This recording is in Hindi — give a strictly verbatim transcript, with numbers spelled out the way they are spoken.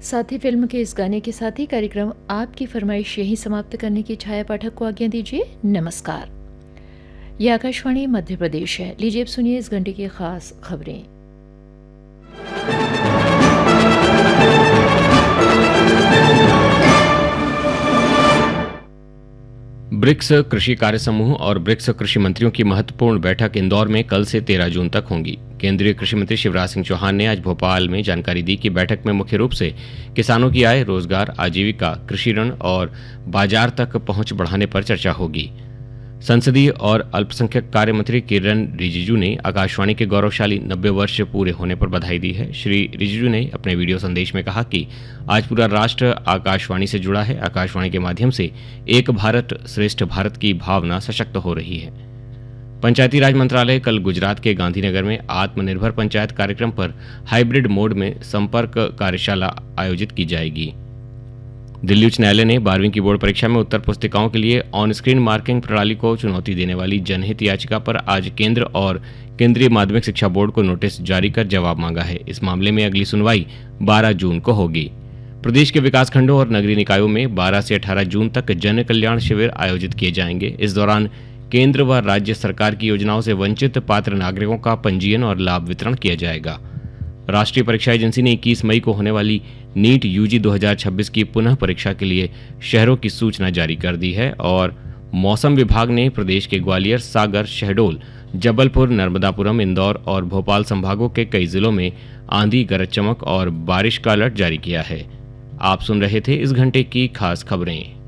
साथ ही फिल्म के इस गाने के साथ ही कार्यक्रम आपकी फरमाइश यही समाप्त करने की छाया पाठक को आज्ञा दीजिए। नमस्कार। ये आकाशवाणी मध्य प्रदेश है। लीजिए अब सुनिए इस घंटे की खास खबरें। ब्रिक्स कृषि कार्य समूह और ब्रिक्स कृषि मंत्रियों की महत्वपूर्ण बैठक इंदौर में कल से तेरह जून तक होंगी। केंद्रीय कृषि मंत्री शिवराज सिंह चौहान ने आज भोपाल में जानकारी दी कि बैठक में मुख्य रूप से किसानों की आय, रोजगार, आजीविका, कृषि ऋण और बाजार तक पहुंच बढ़ाने पर चर्चा होगी। संसदीय और अल्पसंख्यक कार्य मंत्री किरेन रिजिजू ने आकाशवाणी के गौरवशाली नब्बे वर्ष पूरे होने पर बधाई दी है। श्री रिजिजू ने अपने वीडियो संदेश में कहा कि आज पूरा राष्ट्र आकाशवाणी से जुड़ा है। आकाशवाणी के माध्यम से एक भारत श्रेष्ठ भारत की भावना सशक्त हो रही है। पंचायती राज मंत्रालय कल गुजरात के गांधीनगर में आत्मनिर्भर पंचायत कार्यक्रम पर हाइब्रिड मोड में संपर्क कार्यशाला आयोजित की जाएगी। दिल्ली उच्च न्यायालय ने बारहवीं की बोर्ड परीक्षा में उत्तर पुस्तिकाओं के लिए ऑन स्क्रीन मार्किंग प्रणाली को चुनौती देने वाली जनहित याचिका पर आज केंद्र और केंद्रीय माध्यमिक शिक्षा बोर्ड को नोटिस जारी कर जवाब मांगा है। इस मामले में अगली सुनवाई बारह जून को होगी। प्रदेश के विकासखंडों और नगरीय निकायों में बारह से अठारह जून तक जन कल्याण शिविर आयोजित किए जाएंगे। इस दौरान केंद्र व राज्य सरकार की योजनाओं से वंचित पात्र नागरिकों का पंजीयन और लाभ वितरण किया जाएगा। राष्ट्रीय परीक्षा एजेंसी ने इक्कीस मई को होने वाली नीट यूजी दो हज़ार छब्बीस की पुनः परीक्षा के लिए शहरों की सूचना जारी कर दी है और मौसम विभाग ने प्रदेश के ग्वालियर, सागर, शहडोल, जबलपुर, नर्मदापुरम, इंदौर और भोपाल संभागों के कई जिलों में आंधी, गरज चमक और बारिश का अलर्ट जारी किया है। आप सुन रहे थे इस घंटे की खास खबरें।